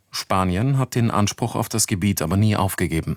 Spanien hat den Anspruch auf das Gebiet aber nie aufgegeben.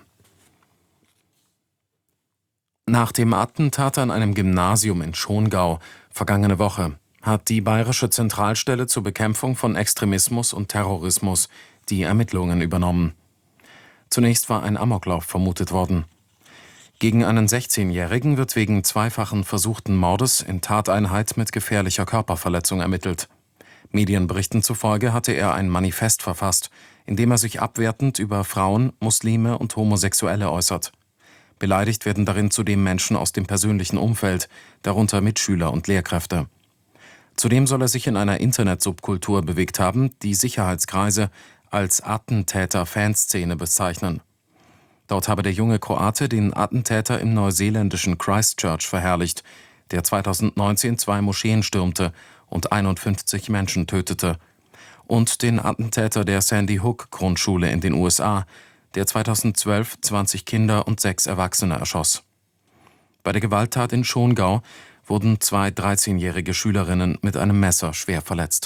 Nach dem Attentat an einem Gymnasium in Schongau vergangene Woche hat die Bayerische Zentralstelle zur Bekämpfung von Extremismus und Terrorismus die Ermittlungen übernommen. Zunächst war ein Amoklauf vermutet worden. Gegen einen 16-Jährigen wird wegen zweifachen versuchten Mordes in Tateinheit mit gefährlicher Körperverletzung ermittelt. Medienberichten zufolge hatte er ein Manifest verfasst, in dem er sich abwertend über Frauen, Muslime und Homosexuelle äußert. Beleidigt werden darin zudem Menschen aus dem persönlichen Umfeld, darunter Mitschüler und Lehrkräfte. Zudem soll er sich in einer Internetsubkultur bewegt haben, die Sicherheitskreise als Attentäter-Fanszene bezeichnen. Dort habe der junge Kroate den Attentäter im neuseeländischen Christchurch verherrlicht, der 2019 2 Moscheen stürmte und 51 Menschen tötete, und den Attentäter der Sandy Hook Grundschule in den USA, der 2012 20 Kinder und 6 Erwachsene erschoss. Bei der Gewalttat in Schongau wurden 2 13-jährige Schülerinnen mit einem Messer schwer verletzt.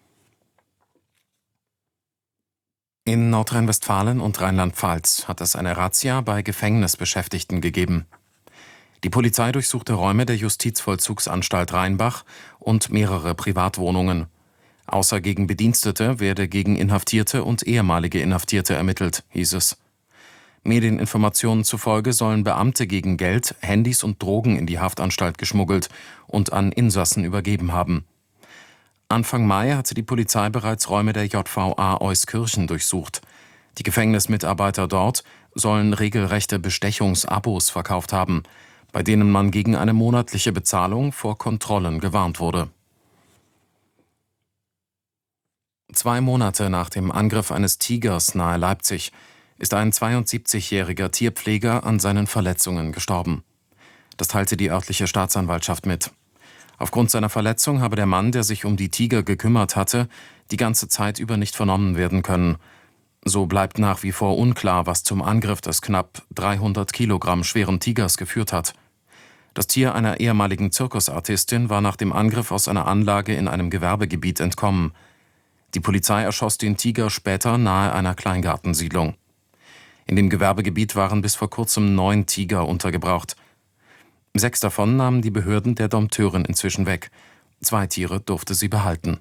In Nordrhein-Westfalen und Rheinland-Pfalz hat es eine Razzia bei Gefängnisbeschäftigten gegeben. Die Polizei durchsuchte Räume der Justizvollzugsanstalt Rheinbach und mehrere Privatwohnungen. Außer gegen Bedienstete werde gegen Inhaftierte und ehemalige Inhaftierte ermittelt, hieß es. Medieninformationen zufolge sollen Beamte gegen Geld, Handys und Drogen in die Haftanstalt geschmuggelt und an Insassen übergeben haben. Anfang Mai hatte die Polizei bereits Räume der JVA Euskirchen durchsucht. Die Gefängnismitarbeiter dort sollen regelrechte Bestechungsabos verkauft haben, bei denen man gegen eine monatliche Bezahlung vor Kontrollen gewarnt wurde. 2 Monate nach dem Angriff eines Tigers nahe Leipzig ist ein 72-jähriger Tierpfleger an seinen Verletzungen gestorben. Das teilte die örtliche Staatsanwaltschaft mit. Aufgrund seiner Verletzung habe der Mann, der sich um die Tiger gekümmert hatte, die ganze Zeit über nicht vernommen werden können. So bleibt nach wie vor unklar, was zum Angriff des knapp 300 Kilogramm schweren Tigers geführt hat. Das Tier einer ehemaligen Zirkusartistin war nach dem Angriff aus einer Anlage in einem Gewerbegebiet entkommen. Die Polizei erschoss den Tiger später nahe einer Kleingartensiedlung. In dem Gewerbegebiet waren bis vor kurzem 9 Tiger untergebracht. 6 davon nahmen die Behörden der Dompteurin inzwischen weg. 2 Tiere durfte sie behalten.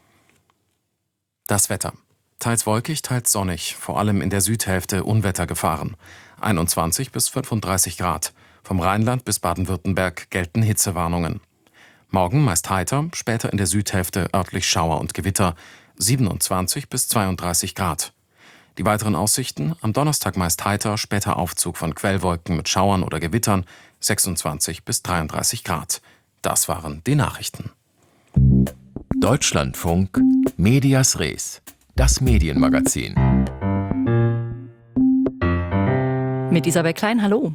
Das Wetter. Teils wolkig, teils sonnig, vor allem in der Südhälfte Unwettergefahren. 21 bis 35 Grad. Vom Rheinland bis Baden-Württemberg gelten Hitzewarnungen. Morgen meist heiter, später in der Südhälfte örtlich Schauer und Gewitter. 27 bis 32 Grad. Die weiteren Aussichten: am Donnerstag meist heiter, später Aufzug von Quellwolken mit Schauern oder Gewittern, 26 bis 33 Grad. Das waren die Nachrichten. Deutschlandfunk Medias Res, das Medienmagazin. Mit Isabel Klein, hallo.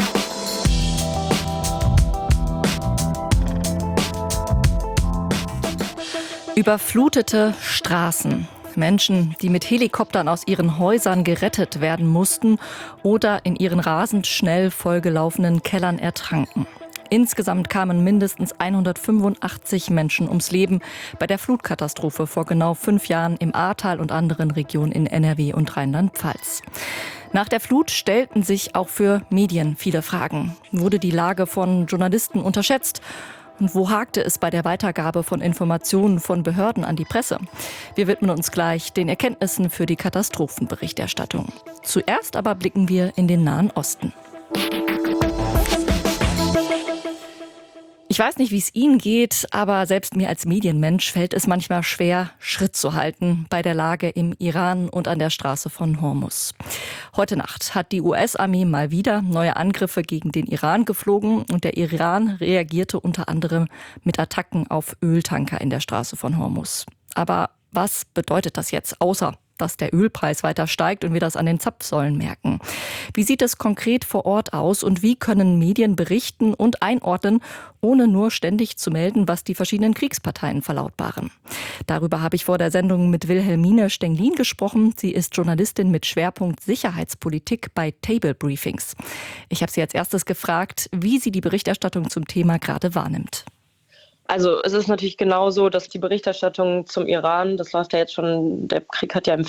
Überflutete Straßen. Menschen, die mit Helikoptern aus ihren Häusern gerettet werden mussten oder in ihren rasend schnell vollgelaufenen Kellern ertranken. Insgesamt kamen mindestens 185 Menschen ums Leben bei der Flutkatastrophe vor genau 5 Jahren im Ahrtal und anderen Regionen in NRW und Rheinland-Pfalz. Nach der Flut stellten sich auch für Medien viele Fragen. Wurde die Lage von Journalisten unterschätzt? Und wo hakte es bei der Weitergabe von Informationen von Behörden an die Presse? Wir widmen uns gleich den Erkenntnissen für die Katastrophenberichterstattung. Zuerst aber blicken wir in den Nahen Osten. Ich weiß nicht, wie es Ihnen geht, aber selbst mir als Medienmensch fällt es manchmal schwer, Schritt zu halten bei der Lage im Iran und an der Straße von Hormuz. Heute Nacht hat die US-Armee mal wieder neue Angriffe gegen den Iran geflogen und der Iran reagierte unter anderem mit Attacken auf Öltanker in der Straße von Hormuz. Aber was bedeutet das jetzt, außer dass der Ölpreis weiter steigt und wir das an den Zapfsäulen merken? Wie sieht es konkret vor Ort aus und wie können Medien berichten und einordnen, ohne nur ständig zu melden, was die verschiedenen Kriegsparteien verlautbaren? Darüber habe ich vor der Sendung mit Wilhelmine Stenglin gesprochen. Sie ist Journalistin mit Schwerpunkt Sicherheitspolitik bei Table Briefings. Ich habe sie als erstes gefragt, wie sie die Berichterstattung zum Thema gerade wahrnimmt. Also es ist natürlich genauso, dass die Berichterstattung zum Iran, das läuft ja jetzt schon, der Krieg hat ja im